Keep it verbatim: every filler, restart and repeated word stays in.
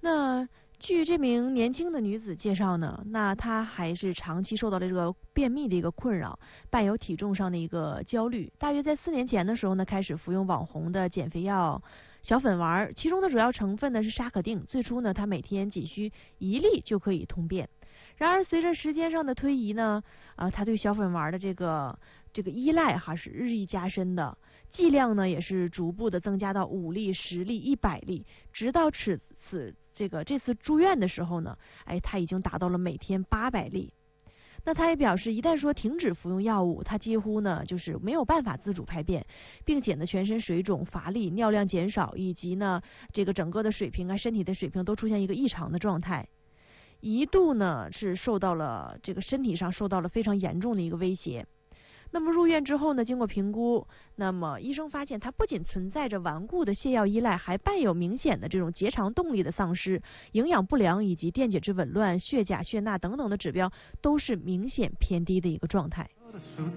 那据这名年轻的女子介绍呢，那她还是长期受到了这个便秘的一个困扰，伴有体重上的一个焦虑。大约在四年前的时候呢，开始服用网红的减肥药小粉丸，其中的主要成分呢是沙可定。最初呢，她每天仅需一粒就可以通便。然而随着时间上的推移呢，啊、呃，她对小粉丸的这个这个依赖哈是日益加深的，剂量呢也是逐步的增加到五粒、十粒、一百粒，直到此此。这个这次住院的时候呢，哎，他已经达到了每天八百粒。那他也表示，一旦说停止服用药物，他几乎呢就是没有办法自主排便，并且呢全身水肿、乏力、尿量减少，以及呢这个整个的水平啊、身体的水平都出现一个异常的状态，一度呢是受到了这个身体上受到了非常严重的一个威胁。那么入院之后呢，经过评估，那么医生发现他不仅存在着顽固的泻药依赖，还伴有明显的这种结肠动力的丧失、营养不良以及电解质紊乱、血钾、血钠等等的指标都是明显偏低的一个状态。